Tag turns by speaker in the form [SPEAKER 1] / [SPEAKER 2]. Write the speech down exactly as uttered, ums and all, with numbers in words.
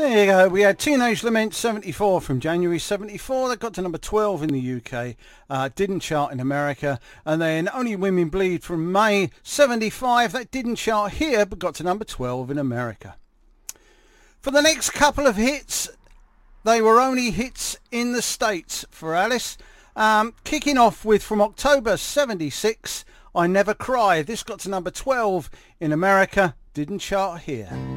[SPEAKER 1] There you go. We had Teenage Lament seventy-four from January seventy-four. That got to number twelve in the U K. Uh, didn't chart in America. And then Only Women Bleed from May seventy-five. That didn't chart here, but got to number twelve in America. For the next couple of hits, they were only hits in the States for Alice. Um, kicking off with, from October seventy-six, I Never Cry. This got to number twelve in America. Didn't chart here.